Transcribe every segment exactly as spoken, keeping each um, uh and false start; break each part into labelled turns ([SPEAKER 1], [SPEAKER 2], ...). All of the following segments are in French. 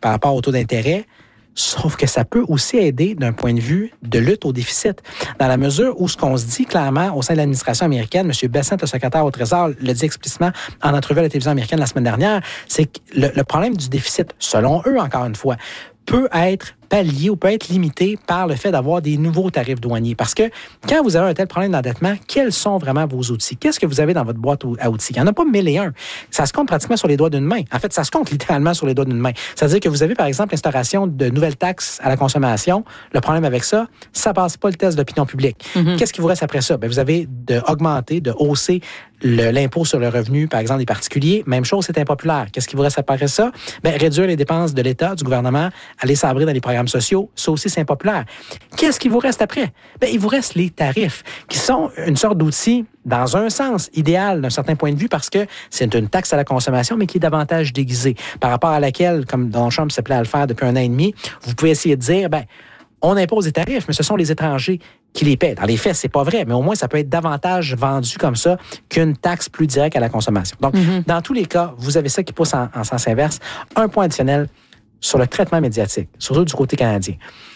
[SPEAKER 1] par rapport au taux d'intérêt. Sauf que ça peut aussi aider d'un point de vue de lutte au déficit. Dans la mesure où ce qu'on se dit clairement au sein de l'administration américaine, M. Bessent, le secrétaire au Trésor, le dit explicitement en entrevue à la télévision américaine la semaine dernière, c'est que le, le problème du déficit, selon eux encore une fois, peut être pallié ou peut être limité par le fait d'avoir des nouveaux tarifs douaniers. Parce que quand vous avez un tel problème d'endettement, quels sont vraiment vos outils? Qu'est-ce que vous avez dans votre boîte à outils? Il n'y en a pas mille et un. Ça se compte pratiquement sur les doigts d'une main. En fait, ça se compte littéralement sur les doigts d'une main. C'est-à-dire que vous avez, par exemple, l'instauration de nouvelles taxes à la consommation. Le problème avec ça, ça ne passe pas le test d'opinion publique. Mm-hmm. Qu'est-ce qui vous reste après ça? Bien, vous avez d'augmenter, de hausser le, l'impôt sur le revenu, par exemple, des particuliers. Même chose, c'est impopulaire. Qu'est-ce qui vous reste après ça? Bien, réduire les dépenses de l'État, du gouvernement, aller sabrer dans les programmes sociaux, ça aussi, c'est impopulaire. Qu'est-ce qui vous reste après? Bien, il vous reste les tarifs, qui sont une sorte d'outil, dans un sens, idéal d'un certain point de vue, parce que c'est une taxe à la consommation, mais qui est davantage déguisée, par rapport à laquelle, comme Donald Trump s'appelait à le faire depuis un an et demi, vous pouvez essayer de dire, bien, on impose des tarifs, mais ce sont les étrangers qui les paient. Dans les faits, c'est pas vrai, mais au moins, ça peut être davantage vendu comme ça qu'une taxe plus directe à la consommation. Donc, mm-hmm. dans tous les cas, vous avez ça qui pousse en, en sens inverse. Un point additionnel sur le traitement médiatique, surtout du côté canadien.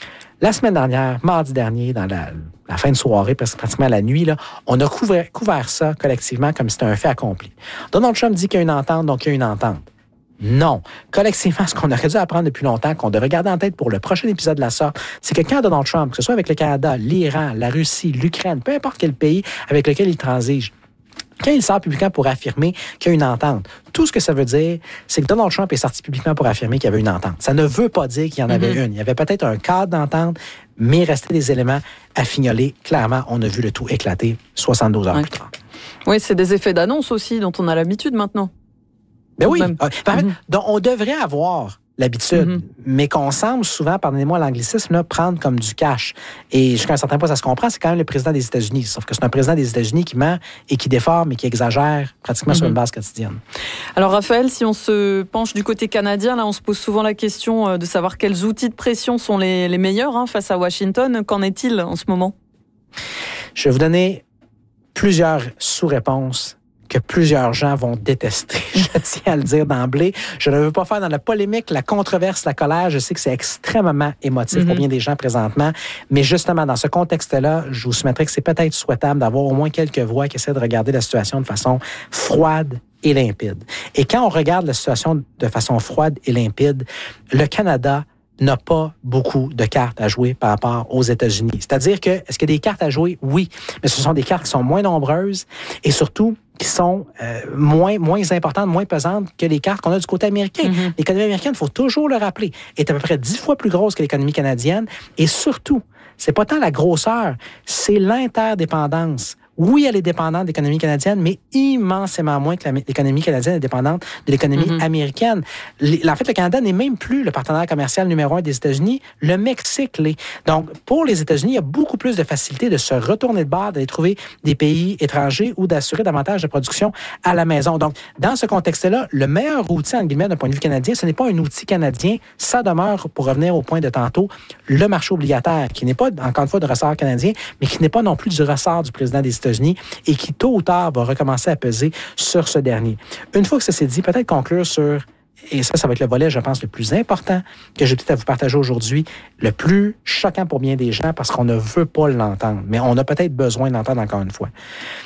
[SPEAKER 1] La semaine dernière, mardi dernier, dans la, la fin de soirée, pratiquement la nuit, là, on a couvert, couvert ça collectivement comme si c'était un fait accompli. Donald Trump dit qu'il y a une entente, donc il y a une entente. Non. Collectivement, ce qu'on aurait dû apprendre depuis longtemps, qu'on devrait garder en tête pour le prochain épisode de la sorte, c'est que quand Donald Trump, que ce soit avec le Canada, l'Iran, la Russie, l'Ukraine, peu importe quel pays avec lequel il transige, quand il sort publiquement pour affirmer qu'il y a une entente, tout ce que ça veut dire, c'est que Donald Trump est sorti publiquement pour affirmer qu'il y avait une entente. Ça ne veut pas dire qu'il y en avait mm-hmm. une. Il y avait peut-être un cadre d'entente, mais il restait des éléments à fignoler. Clairement, on a vu le tout éclater soixante-douze heures ouais. plus tard.
[SPEAKER 2] Oui, c'est des effets d'annonce aussi dont on a l'habitude maintenant.
[SPEAKER 1] Ben oui. Même. Mm-hmm. Donc, on devrait avoir l'habitude, mm-hmm. mais qu'on semble souvent, pardonnez-moi l'anglicisme, là, prendre comme du cash. Et jusqu'à un certain point, ça se comprend, c'est quand même le président des États-Unis. Sauf que c'est un président des États-Unis qui ment et qui déforme et qui exagère pratiquement mm-hmm. sur une base quotidienne.
[SPEAKER 2] Alors, Raphaël, si on se penche du côté canadien, là, on se pose souvent la question de savoir quels outils de pression sont les, les meilleurs hein, face à Washington. Qu'en est-il en ce moment?
[SPEAKER 1] Je vais vous donner plusieurs sous-réponses que plusieurs gens vont détester. Je tiens à le dire d'emblée. Je ne veux pas faire dans la polémique, la controverse, la colère. Je sais que c'est extrêmement émotif mm-hmm. pour bien des gens présentement. Mais justement, dans ce contexte-là, je vous soumettrai que c'est peut-être souhaitable d'avoir au moins quelques voix qui essaient de regarder la situation de façon froide et limpide. Et quand on regarde la situation de façon froide et limpide, le Canada n'a pas beaucoup de cartes à jouer par rapport aux États-Unis. C'est-à-dire que, est-ce qu'il y a des cartes à jouer? Oui. Mais ce sont des cartes qui sont moins nombreuses et surtout qui sont euh, moins, moins importantes, moins pesantes que les cartes qu'on a du côté américain. Mm-hmm. L'économie américaine, il faut toujours le rappeler, est à peu près dix fois plus grosse que l'économie canadienne et surtout, c'est pas tant la grosseur, c'est l'interdépendance. Oui, elle est dépendante de l'économie canadienne, mais immensément moins que l'économie canadienne est dépendante de l'économie mm-hmm. américaine. En fait, le Canada n'est même plus le partenaire commercial numéro un des États-Unis. Le Mexique l'est. Donc, pour les États-Unis, il y a beaucoup plus de facilité de se retourner de bord, d'aller trouver des pays étrangers ou d'assurer davantage de production à la maison. Donc, dans ce contexte-là, le meilleur outil, en guillemets, d'un point de vue canadien, ce n'est pas un outil canadien. Ça demeure, pour revenir au point de tantôt, le marché obligataire, qui n'est pas, encore une fois, de ressort canadien, mais qui n'est pas non plus du ressort du président des États-Unis et qui, tôt ou tard, va recommencer à peser sur ce dernier. Une fois que ça s'est dit, peut-être conclure sur, et ça, ça va être le volet, je pense, le plus important que j'ai peut-être à vous partager aujourd'hui, le plus choquant pour bien des gens, parce qu'on ne veut pas l'entendre, mais on a peut-être besoin de l'entendre encore une fois.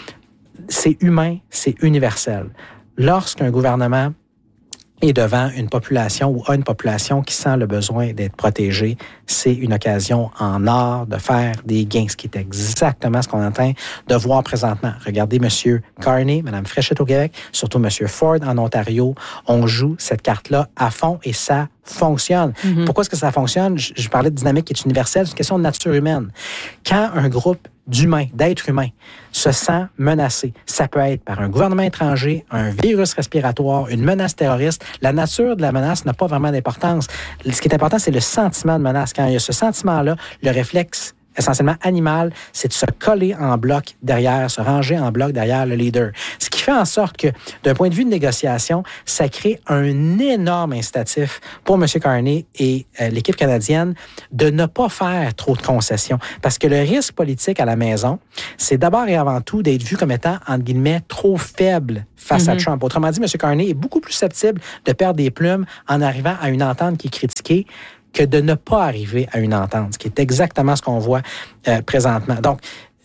[SPEAKER 1] C'est humain, c'est universel. Lorsqu'un gouvernement est devant une population ou a une population qui sent le besoin d'être protégée, c'est une occasion en or de faire des gains, ce qui est exactement ce qu'on est en train de voir présentement. Regardez M. Carney, Mme Fréchette au Québec, surtout M. Ford en Ontario. On joue cette carte-là à fond et ça fonctionne. Mm-hmm. Pourquoi est-ce que ça fonctionne? Je, je parlais de dynamique qui est universelle, c'est une question de nature humaine. Quand un groupe d'humains, d'êtres humains, se sent menacé. Ça peut être par un gouvernement étranger, un virus respiratoire, une menace terroriste. La nature de la menace n'a pas vraiment d'importance. Ce qui est important, c'est le sentiment de menace. Quand il y a ce sentiment-là, le réflexe essentiellement animale, c'est de se coller en bloc derrière, se ranger en bloc derrière le leader. Ce qui fait en sorte que, d'un point de vue de négociation, ça crée un énorme incitatif pour M. Carney et euh, l'équipe canadienne de ne pas faire trop de concessions. Parce que le risque politique à la maison, c'est d'abord et avant tout d'être vu comme étant, entre guillemets, trop faible face mm-hmm. à Trump. Autrement dit, M. Carney est beaucoup plus susceptible de perdre des plumes en arrivant à une entente qui est critiquée que de ne pas arriver à une entente, ce qui est exactement ce qu'on voit euh, présentement. Donc,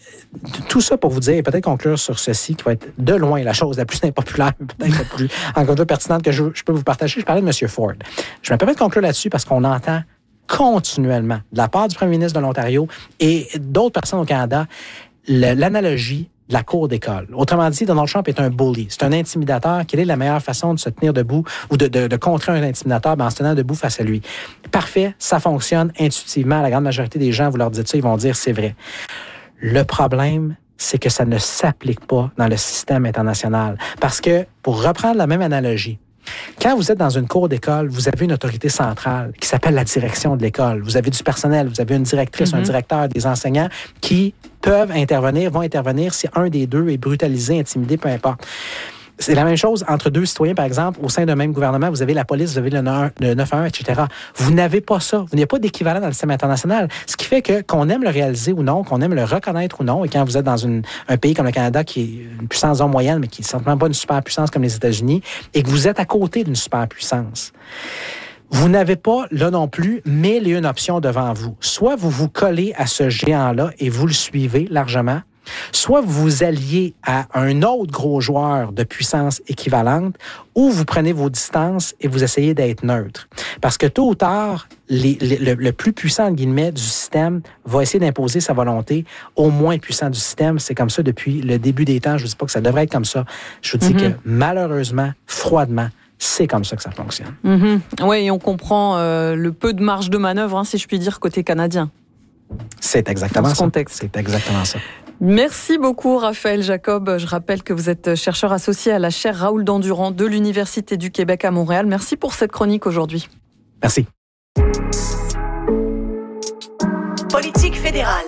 [SPEAKER 1] tout ça pour vous dire, et peut-être conclure sur ceci, qui va être de loin la chose la plus impopulaire, peut-être la plus, encore une fois, pertinente que je, je peux vous partager. Je parlais de M. Ford. Je me permets de conclure là-dessus parce qu'on entend continuellement, de la part du premier ministre de l'Ontario et d'autres personnes au Canada, le, l'analogie de la cour d'école. Autrement dit, Donald Trump est un bully. C'est un intimidateur. Quelle est la meilleure façon de se tenir debout ou de, de, de contrer un intimidateur? Ben, en se tenant debout face à lui. Parfait, ça fonctionne intuitivement. La grande majorité des gens, vous leur dites ça, ils vont dire c'est vrai. Le problème, c'est que ça ne s'applique pas dans le système international. Parce que, pour reprendre la même analogie, quand vous êtes dans une cour d'école, vous avez une autorité centrale qui s'appelle la direction de l'école. Vous avez du personnel, vous avez une directrice, mm-hmm. un directeur, des enseignants qui peuvent intervenir, vont intervenir si un des deux est brutalisé, intimidé, peu importe. C'est la même chose entre deux citoyens, par exemple, au sein d'un même gouvernement. Vous avez la police, vous avez le neuf un un, et cetera. Vous n'avez pas ça. Vous n'avez pas d'équivalent dans le système international. Ce qui fait que, qu'on aime le réaliser ou non, qu'on aime le reconnaître ou non, et quand vous êtes dans une, un pays comme le Canada, qui est une puissance en moyenne, mais qui n'est certainement pas une superpuissance comme les États-Unis, et que vous êtes à côté d'une superpuissance, vous n'avez pas, là non plus, mille et une options devant vous. Soit vous vous collez à ce géant-là et vous le suivez largement, soit vous vous alliez à un autre gros joueur de puissance équivalente, ou vous prenez vos distances et vous essayez d'être neutre. Parce que tôt ou tard, les, les, le, le plus puissant, entre guillemets, du système va essayer d'imposer sa volonté au moins puissant du système. C'est comme ça depuis le début des temps. Je ne vous dis pas que ça devrait être comme ça. Je vous dis mm-hmm. que malheureusement, froidement, c'est comme ça que ça fonctionne.
[SPEAKER 2] Mm-hmm. Oui, et on comprend euh, le peu de marge de manœuvre, hein, si je puis dire, côté canadien.
[SPEAKER 1] C'est exactement ça.
[SPEAKER 2] Contexte.
[SPEAKER 1] C'est exactement ça.
[SPEAKER 2] Merci beaucoup, Raphaël Jacob. Je rappelle que vous êtes chercheur associé à la chaire Raoul Dandurand de l'Université du Québec à Montréal. Merci pour cette chronique aujourd'hui.
[SPEAKER 1] Merci.
[SPEAKER 3] Politique fédérale.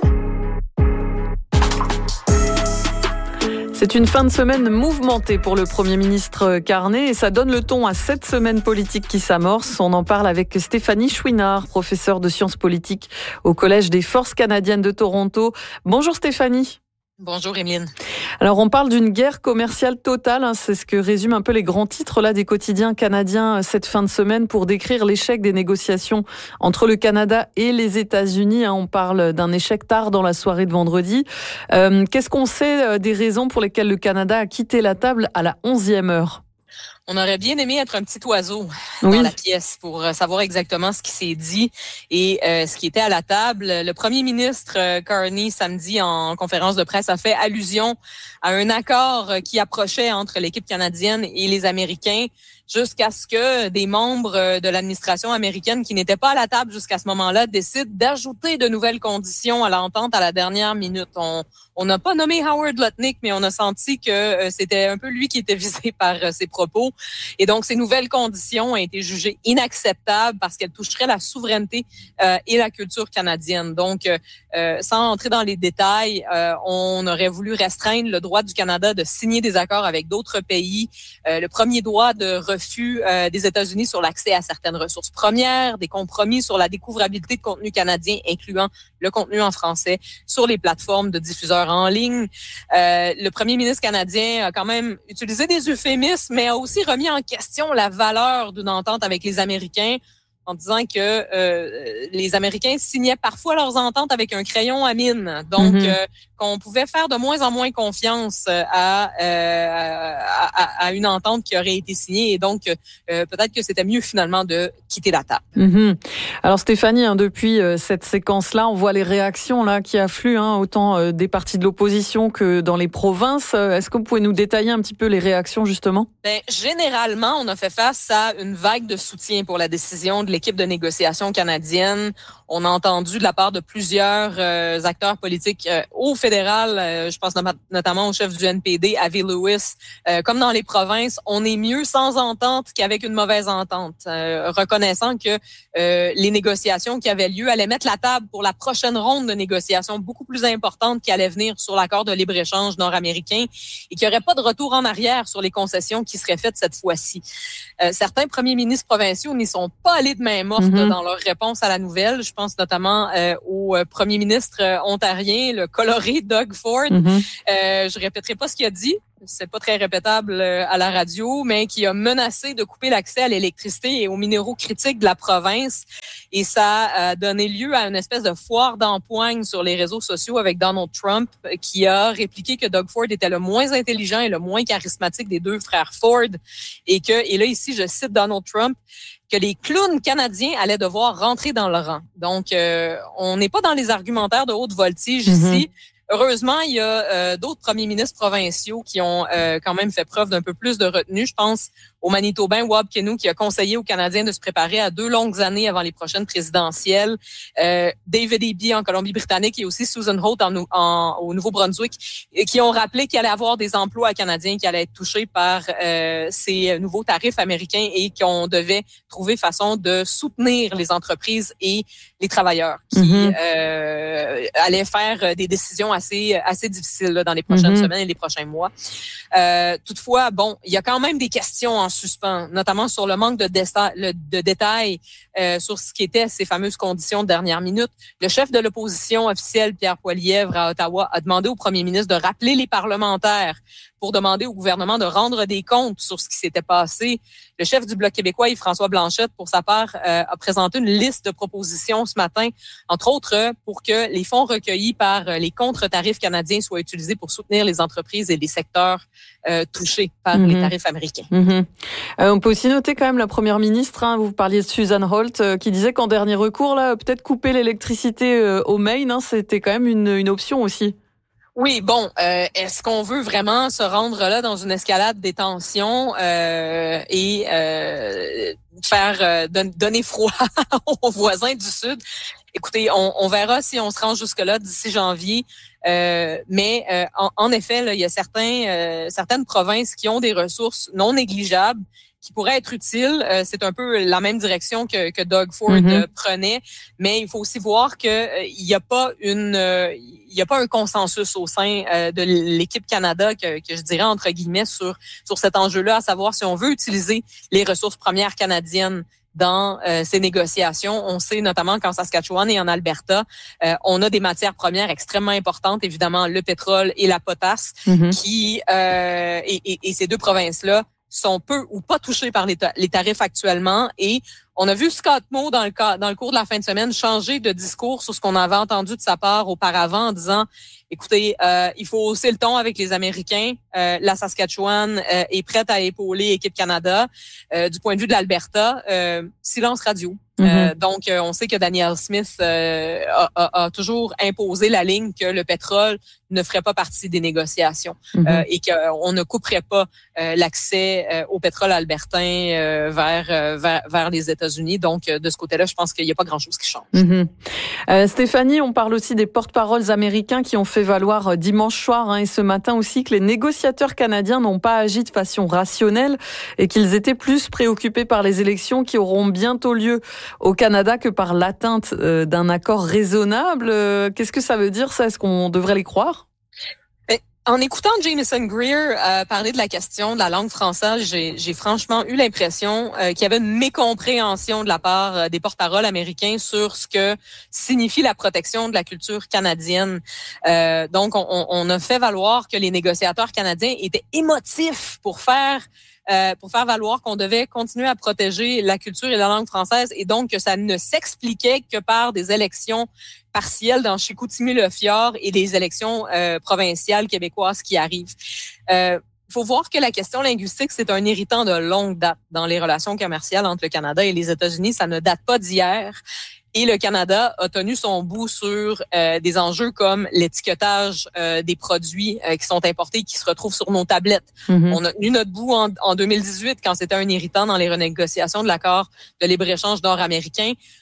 [SPEAKER 2] C'est une fin de semaine mouvementée pour le Premier ministre Carney et ça donne le ton à cette semaine politique qui s'amorce. On en parle avec Stéphanie Chouinard, professeure de sciences politiques au Collège des Forces canadiennes de Toronto. Bonjour Stéphanie.
[SPEAKER 4] Bonjour Emeline.
[SPEAKER 2] Alors on parle d'une guerre commerciale totale, hein, c'est ce que résument un peu les grands titres là des quotidiens canadiens cette fin de semaine pour décrire l'échec des négociations entre le Canada et les États-Unis. Hein, on parle d'un échec tard dans la soirée de vendredi. Euh, qu'est-ce qu'on sait des raisons pour lesquelles le Canada a quitté la table à la onzième heure?
[SPEAKER 4] On aurait bien aimé être un petit oiseau
[SPEAKER 2] oui.
[SPEAKER 4] dans la pièce pour savoir exactement ce qui s'est dit et euh, ce qui était à la table. Le premier ministre euh, Carney, samedi, en conférence de presse, a fait allusion à un accord qui approchait entre l'équipe canadienne et les Américains jusqu'à ce que des membres de l'administration américaine qui n'étaient pas à la table jusqu'à ce moment-là décident d'ajouter de nouvelles conditions à l'entente à la dernière minute. On on n'a pas nommé Howard Lutnick, mais on a senti que euh, c'était un peu lui qui était visé par euh, ses propos. Et donc, ces nouvelles conditions ont été jugées inacceptables parce qu'elles toucheraient la souveraineté euh, et la culture canadienne. Donc, euh, sans entrer dans les détails, euh, on aurait voulu restreindre le droit du Canada de signer des accords avec d'autres pays, euh, le premier droit de refus euh, des États-Unis sur l'accès à certaines ressources premières, des compromis sur la découvrabilité de contenu canadien, incluant le contenu en français, sur les plateformes de diffuseurs en ligne. Euh, le premier ministre canadien a quand même utilisé des euphémismes, mais a aussi remis en question la valeur d'une entente avec les Américains en disant que euh, les Américains signaient parfois leurs ententes avec un crayon à mine. Donc, mm-hmm. euh, qu'on pouvait faire de moins en moins confiance à, euh, à, à une entente qui aurait été signée. Et donc, euh, peut-être que c'était mieux finalement de quitter la table.
[SPEAKER 2] Mm-hmm. Alors Stéphanie, hein, depuis euh, cette séquence-là, on voit les réactions là qui affluent, hein, autant euh, des partis de l'opposition que dans les provinces. Est-ce que vous pouvez nous détailler un petit peu les réactions justement?
[SPEAKER 4] Ben, généralement, on a fait face à une vague de soutien pour la décision de l'équipe de négociation canadienne. On a entendu de la part de plusieurs euh, acteurs politiques euh, au fédéral, euh, je pense no- notamment au chef du N P D, Avi Lewis, euh, comme dans les provinces, on est mieux sans entente qu'avec une mauvaise entente, euh, reconnaissant que euh, les négociations qui avaient lieu allaient mettre la table pour la prochaine ronde de négociations beaucoup plus importante qui allait venir sur l'accord de libre-échange nord-américain et qu'il n'y aurait pas de retour en arrière sur les concessions qui seraient faites cette fois-ci. Euh, certains premiers ministres provinciaux n'y sont pas allés de main morte mm-hmm. dans leur réponse à la nouvelle. Je pense notamment euh, au euh, premier ministre euh, ontarien, le coloré Doug Ford. Mm-hmm. Euh, je répéterai pas ce qu'il a dit. C'est pas très répétable euh, à la radio, mais qui a menacé de couper l'accès à l'électricité et aux minéraux critiques de la province. Et ça a donné lieu à une espèce de foire d'empoigne sur les réseaux sociaux avec Donald Trump, qui a répliqué que Doug Ford était le moins intelligent et le moins charismatique des deux frères Ford. Et que, et là ici, je cite Donald Trump, que les clowns canadiens allaient devoir rentrer dans le rang. Donc, euh, on n'est pas dans les argumentaires de haute voltige mm-hmm. ici. Heureusement, il y a euh, d'autres premiers ministres provinciaux qui ont euh, quand même fait preuve d'un peu plus de retenue. Je pense au Manitobain Wab Kinew qui a conseillé aux Canadiens de se préparer à deux longues années avant les prochaines présidentielles. Euh, David Eby en Colombie-Britannique et aussi Susan Holt en, en, au Nouveau-Brunswick et qui ont rappelé qu'il allait y avoir des emplois canadiens qui allaient être touchés par euh, ces nouveaux tarifs américains et qu'on devait trouver façon de soutenir les entreprises et les travailleurs qui mm-hmm. euh, allaient faire des décisions assez assez difficiles là, dans les prochaines mm-hmm. semaines et les prochains mois. Euh, toutefois, bon, il y a quand même des questions en suspens, notamment sur le manque de, déta- le, de détails euh, sur ce qui étaient ces fameuses conditions de dernière minute. Le chef de l'opposition officielle, Pierre Poilievre, à Ottawa, a demandé au premier ministre de rappeler les parlementaires pour demander au gouvernement de rendre des comptes sur ce qui s'était passé. Le chef du Bloc québécois, Yves-François Blanchette, pour sa part, euh, a présenté une liste de propositions ce matin, entre autres euh, pour que les fonds recueillis par euh, les contre-tarifs canadiens soient utilisés pour soutenir les entreprises et les secteurs euh, touchés par mm-hmm. les tarifs américains.
[SPEAKER 2] Mm-hmm. Euh, on peut aussi noter quand même la première ministre, hein, vous parliez de Susan Holt, euh, qui disait qu'en dernier recours, là, peut-être couper l'électricité euh, au Maine, hein, c'était quand même une, une option aussi.
[SPEAKER 4] Oui, bon, euh, est-ce qu'on veut vraiment se rendre là dans une escalade des tensions euh, et euh, faire euh, don- donner froid aux voisins du Sud? Écoutez, on, on verra si on se rend jusque-là d'ici janvier. Euh, mais euh, en, en effet, là, il y a certains, euh, certaines provinces qui ont des ressources non négligeables qui pourraient être utiles. Euh, c'est un peu la même direction que, que Doug Ford mm-hmm. euh, prenait, mais il faut aussi voir que euh, il n'y a pas une, euh, il y a pas un consensus au sein euh, de l'équipe Canada que, que je dirais entre guillemets sur sur cet enjeu-là, à savoir si on veut utiliser les ressources premières canadiennes dans euh, ces négociations. On sait notamment qu'en Saskatchewan et en Alberta, euh, on a des matières premières extrêmement importantes, évidemment le pétrole et la potasse, mm-hmm. qui euh, et, et, et ces deux provinces-là sont peu ou pas touchés par les, ta- les tarifs actuellement. Et on a vu Scott Moe dans le, cas, dans le cours de la fin de semaine changer de discours sur ce qu'on avait entendu de sa part auparavant en disant, écoutez, euh, il faut hausser le ton avec les Américains. Euh, la Saskatchewan euh, est prête à épauler Équipe Canada. Euh, du point de vue de l'Alberta, euh, silence radio. Mm-hmm. Euh, donc, euh, on sait que Danielle Smith euh, a, a, a toujours imposé la ligne que le pétrole ne ferait pas partie des négociations mm-hmm. euh, et qu'on ne couperait pas euh, l'accès euh, au pétrole albertain euh, vers, euh, vers vers les États-Unis. Donc, euh, de ce côté-là, je pense qu'il n'y a pas grand-chose qui change.
[SPEAKER 2] Mm-hmm. Euh, Stéphanie, on parle aussi des porte-paroles américains qui ont fait valoir euh, dimanche soir hein, et ce matin aussi que les négociateurs canadiens n'ont pas agi de façon rationnelle et qu'ils étaient plus préoccupés par les élections qui auront bientôt lieu au Canada que par l'atteinte euh, d'un accord raisonnable. Euh, qu'est-ce que ça veut dire, ça? Est-ce qu'on devrait les croire?
[SPEAKER 4] En écoutant Jameson Greer euh, parler de la question de la langue française, j'ai, j'ai franchement eu l'impression euh, qu'il y avait une mécompréhension de la part euh, des porte-paroles américains sur ce que signifie la protection de la culture canadienne. Euh, donc, on, on a fait valoir que les négociateurs canadiens étaient émotifs pour faire Euh, pour faire valoir qu'on devait continuer à protéger la culture et la langue française et donc que ça ne s'expliquait que par des élections partielles dans Chicoutimi-le-Fjord et des élections euh, provinciales québécoises qui arrivent. Euh, Il faut voir que la question linguistique, c'est un irritant de longue date dans les relations commerciales entre le Canada et les États-Unis. Ça ne date pas d'hier. Et le Canada a tenu son bout sur euh, des enjeux comme l'étiquetage euh, des produits euh, qui sont importés et qui se retrouvent sur nos tablettes. Mm-hmm. On a tenu notre bout en, en deux mille dix-huit quand c'était un irritant dans les renégociations de l'accord de libre-échange nord-américain.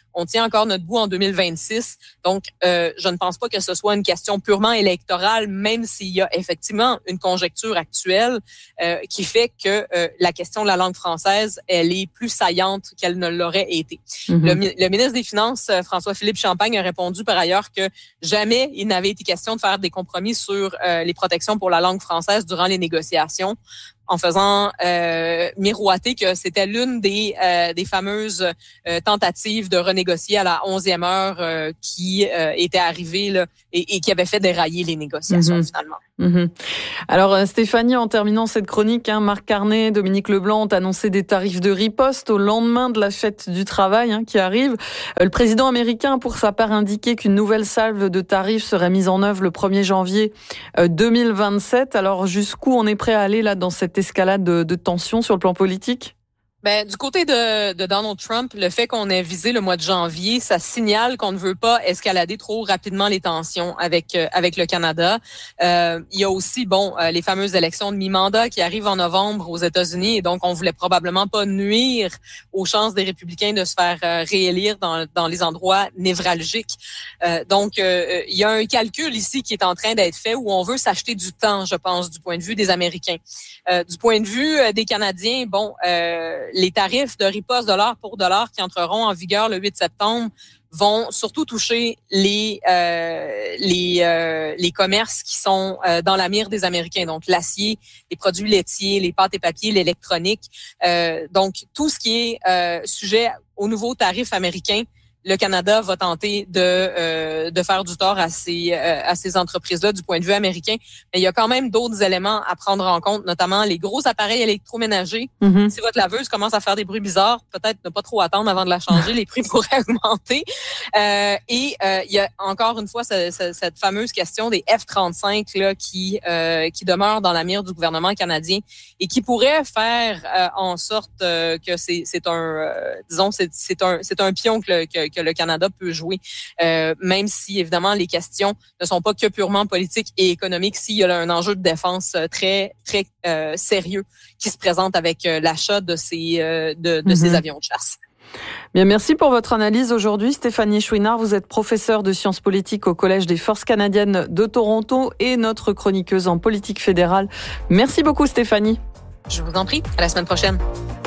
[SPEAKER 4] On tient encore notre bout en deux mille vingt-six. Donc, euh, je ne pense pas que ce soit une question purement électorale, même s'il y a effectivement une conjecture actuelle euh, qui fait que euh, la question de la langue française, elle est plus saillante qu'elle ne l'aurait été. Mm-hmm. Le, le ministre des Finances, François-Philippe Champagne, a répondu par ailleurs que jamais il n'avait été question de faire des compromis sur euh, les protections pour la langue française durant les négociations, en faisant euh, miroiter que c'était l'une des euh, des fameuses euh, tentatives de renégocier à la onzième heure euh, qui euh, était arrivée là, et, et qui avait fait dérailler les négociations mmh. finalement.
[SPEAKER 2] Mmh. Alors Stéphanie, en terminant cette chronique, hein, Marc Carnet, Dominique Leblanc ont annoncé des tarifs de riposte au lendemain de la fête du travail hein, qui arrive. Euh, le président américain a pour sa part indiqué qu'une nouvelle salve de tarifs serait mise en œuvre le premier janvier euh, deux mille vingt-sept. Alors jusqu'où on est prêt à aller là dans cette escalade de, de tensions sur le plan politique?
[SPEAKER 4] Ben, du côté de, de Donald Trump, le fait qu'on ait visé le mois de janvier, ça signale qu'on ne veut pas escalader trop rapidement les tensions avec euh, avec le Canada. Euh, il y a aussi, bon, euh, les fameuses élections de mi-mandat qui arrivent en novembre aux États-Unis, et donc on voulait probablement pas nuire aux chances des républicains de se faire euh, réélire dans dans les endroits névralgiques. Euh, donc, euh, il y a un calcul ici qui est en train d'être fait où on veut s'acheter du temps, je pense, du point de vue des Américains. Euh, du point de vue euh, des Canadiens, bon. Euh, Les tarifs de riposte dollar pour dollar qui entreront en vigueur le huit septembre vont surtout toucher les euh, les euh, les commerces qui sont euh, dans la mire des Américains, donc l'acier, les produits laitiers, les pâtes et papiers, l'électronique. Euh, donc tout ce qui est euh, sujet aux nouveaux tarifs américains, le Canada va tenter de euh, de faire du tort à ces euh, à ces entreprises-là du point de vue américain. Mais il y a quand même d'autres éléments à prendre en compte, notamment les gros appareils électroménagers. Mm-hmm. Si votre laveuse commence à faire des bruits bizarres, peut-être ne pas trop attendre avant de la changer, les prix pourraient augmenter. Euh, et euh, il y a encore une fois ce, ce, cette fameuse question des F trente-cinq là qui euh, qui demeure dans la mire du gouvernement canadien et qui pourrait faire euh, en sorte euh, que c'est c'est un euh, disons c'est c'est un c'est un pion que le, que que le Canada peut jouer, euh, même si, évidemment, les questions ne sont pas que purement politiques et économiques, s'il y a un enjeu de défense très, très euh, sérieux qui se présente avec euh, l'achat de ces, euh, de, de mm-hmm. ces avions de chasse.
[SPEAKER 2] Bien, merci pour votre analyse aujourd'hui. Stéphanie Chouinard, vous êtes professeure de sciences politiques au Collège des Forces canadiennes de Toronto et notre chroniqueuse en politique fédérale. Merci beaucoup, Stéphanie.
[SPEAKER 4] Je vous en prie. À la semaine prochaine.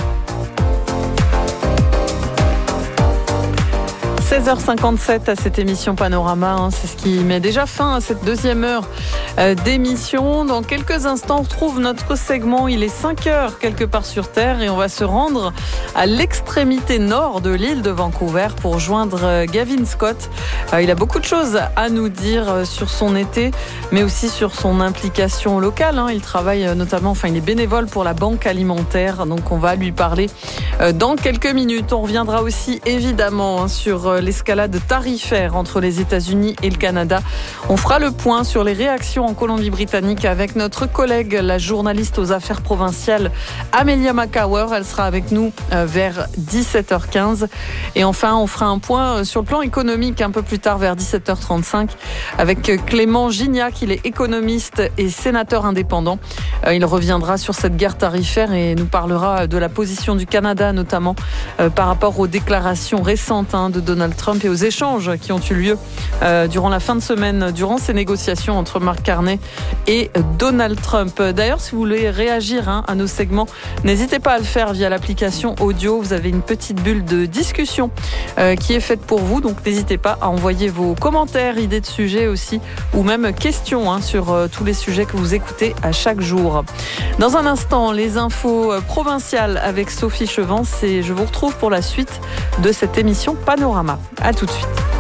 [SPEAKER 2] seize heures cinquante-sept à cette émission Panorama, hein, c'est ce qui met déjà fin à cette deuxième heure euh, d'émission. Dans quelques instants, on retrouve notre segment. Il est cinq heures quelque part sur Terre et on va se rendre à l'extrémité nord de l'île de Vancouver pour joindre euh, Gavin Scott. Euh, il a beaucoup de choses à nous dire euh, sur son été, mais aussi sur son implication locale. Hein. Il travaille euh, notamment, enfin il est bénévole pour la Banque alimentaire, donc on va lui parler euh, dans quelques minutes. On reviendra aussi évidemment hein, sur euh, l'escalade tarifaire entre les États-Unis et le Canada. On fera le point sur les réactions en Colombie-Britannique avec notre collègue, la journaliste aux affaires provinciales, Amelia Macawer. Elle sera avec nous vers dix-sept heures quinze. Et enfin, on fera un point sur le plan économique un peu plus tard vers dix-sept heures trente-cinq avec Clément Gignac. Il est économiste et sénateur indépendant. Il reviendra sur cette guerre tarifaire et nous parlera de la position du Canada, notamment par rapport aux déclarations récentes de Donald Trump et aux échanges qui ont eu lieu euh, durant la fin de semaine, durant ces négociations entre Marc Carnet et Donald Trump. D'ailleurs, si vous voulez réagir hein, à nos segments, n'hésitez pas à le faire via l'application audio. Vous avez une petite bulle de discussion euh, qui est faite pour vous, donc n'hésitez pas à envoyer vos commentaires, idées de sujets aussi, ou même questions hein, sur euh, tous les sujets que vous écoutez à chaque jour. Dans un instant, les infos provinciales avec Sophie Chevance et je vous retrouve pour la suite de cette émission Panorama. À tout de suite.